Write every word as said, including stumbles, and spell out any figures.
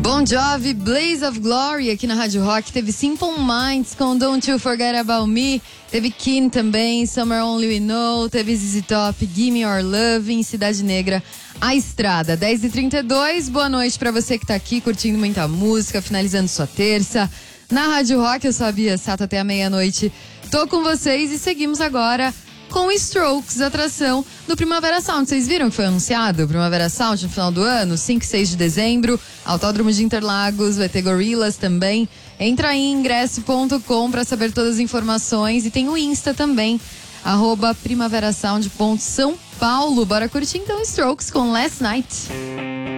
Bon Jovi, Blaze of Glory aqui na Rádio Rock. Teve Simple Minds com Don't You Forget About Me. Teve Keane também, Summer Only We Know. Teve Z Z Top, Gimme Your Love. Em Cidade Negra, A Estrada. dez e trinta e dois, boa noite pra você que tá aqui curtindo muita música, finalizando sua terça. Na Rádio Rock, eu sou a Bia Sato até a meia-noite. Tô com vocês e seguimos agora com Strokes, atração do Primavera Sound. Vocês viram que foi anunciado o Primavera Sound no final do ano? cinco e seis de dezembro, Autódromo de Interlagos, vai ter Gorillaz também. Entra aí em ingresso ponto com para saber todas as informações. E tem o Insta também, arroba primaverasound ponto são paulo. Bora curtir então Strokes com Last Night.